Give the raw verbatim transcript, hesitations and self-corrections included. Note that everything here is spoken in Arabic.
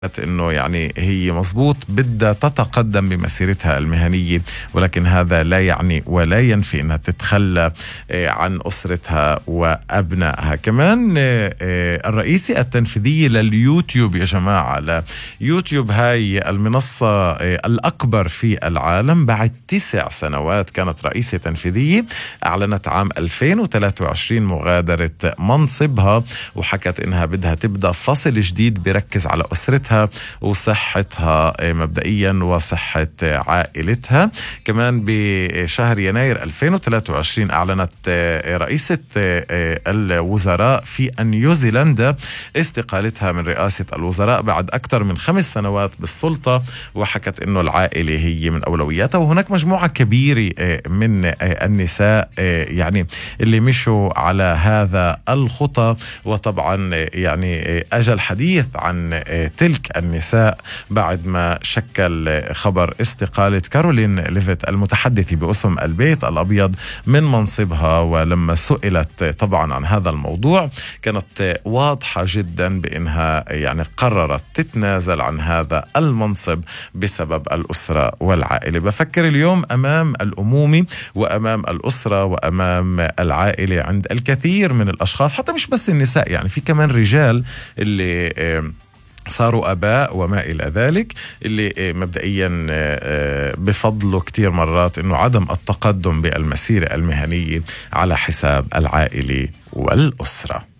انه يعني هي مزبوط بدها تتقدم بمسيرتها المهنية، ولكن هذا لا يعني ولا ينفي انها تتخلى عن اسرتها وابنائها. كمان الرئيسة التنفيذية لليوتيوب يا جماعة، ليوتيوب هاي المنصة الاكبر في العالم، بعد تسع سنوات كانت رئيسة تنفيذية، اعلنت عام ألفين وثلاثة وعشرين مغادرة منصبها، وحكت انها بدها تبدأ فصل جديد بركز على اسرتها وصحتها مبدئيا وصحة عائلتها. كمان بشهر يناير ألفين وثلاثة وعشرين أعلنت رئيسة الوزراء في نيوزيلندا استقالتها من رئاسة الوزراء بعد أكثر من خمس سنوات بالسلطة، وحكت أنه العائلة هي من أولوياتها. وهناك مجموعة كبيرة من النساء يعني اللي مشوا على هذا الخطى، وطبعا يعني أجل الحديث عن تلك النساء بعد ما شكل خبر استقالة كارولين ليفيت المتحدثة باسم البيت الأبيض من منصبها. ولما سئلت طبعا عن هذا الموضوع كانت واضحة جدا بأنها يعني قررت تتنازل عن هذا المنصب بسبب الأسرة والعائلة. بفكر اليوم أمام الأمومة وأمام الأسرة وأمام العائلة عند الكثير من الأشخاص، حتى مش بس النساء، يعني في كمان رجال اللي صاروا أباء وما إلى ذلك، اللي مبدئيا بفضلوا كتير مرات أنه عدم التقدم بالمسيرة المهنية على حساب العائلة والأسرة.